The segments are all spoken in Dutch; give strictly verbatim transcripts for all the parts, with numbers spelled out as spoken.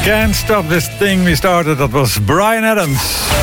Can't Stop This Thing We Started, dat was Bryan Adams.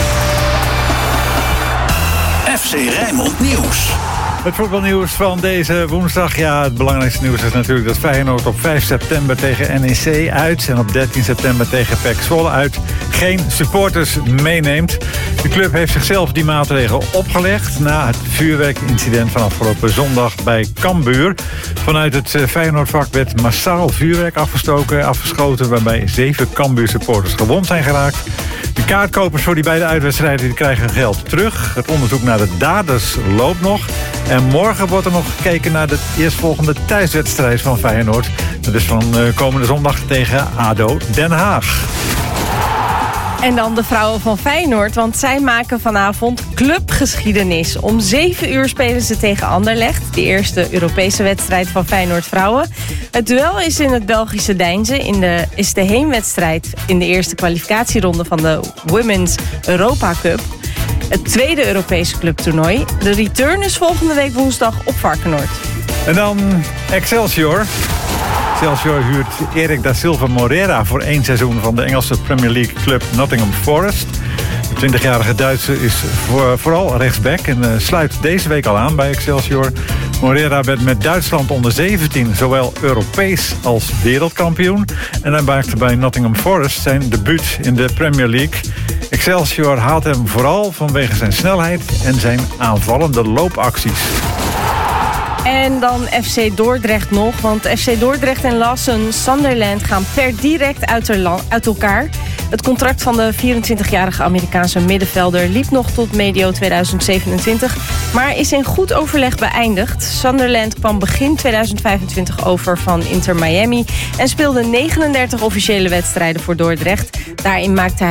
F C Rijnmond Nieuws. Het voetbalnieuws van deze woensdag. Ja, het belangrijkste nieuws is natuurlijk dat Feyenoord op vijf september tegen N E C uit... en op dertien september tegen P E C Zwolle uit geen supporters meeneemt. De club heeft zichzelf die maatregel opgelegd... na het vuurwerkincident van afgelopen zondag bij Cambuur. Vanuit het Feyenoordvak werd massaal vuurwerk afgestoken, afgeschoten... waarbij zeven Cambuur supporters gewond zijn geraakt. De kaartkopers voor die beide uitwedstrijden die krijgen geld terug. Het onderzoek naar de daders loopt nog. En morgen wordt er nog gekeken naar de eerstvolgende thuiswedstrijd van Feyenoord. Dat is van komende zondag tegen A D O Den Haag. En dan de vrouwen van Feyenoord, want zij maken vanavond clubgeschiedenis. Om zeven uur spelen ze tegen Anderlecht, de eerste Europese wedstrijd van Feyenoord vrouwen. Het duel is in het Belgische Deinze, in de, is de heenwedstrijd in de eerste kwalificatieronde van de Women's Europa Cup. Het tweede Europese clubtoernooi. De return is volgende week woensdag op Varkenoord. En dan Excelsior. Excelsior huurt Erik da Silva Moreira voor één seizoen van de Engelse Premier League club Nottingham Forest. De twintigjarige Duitser is voor, vooral rechtsback en uh, sluit deze week al aan bij Excelsior. Moreira werd met Duitsland onder zeventien zowel Europees als wereldkampioen. En hij maakte bij Nottingham Forest zijn debuut in de Premier League. Excelsior haalt hem vooral vanwege zijn snelheid en zijn aanvallende loopacties. En dan F C Dordrecht nog, want F C Dordrecht en Lawson Sunderland gaan per direct uit, er, uit elkaar. Het contract van de vierentwintigjarige Amerikaanse middenvelder liep nog tot medio tweeduizend zevenentwintig, maar is in goed overleg beëindigd. Sunderland kwam begin tweeduizend vijfentwintig over van Inter Miami en speelde negenendertig officiële wedstrijden voor Dordrecht. Daarin maakte hij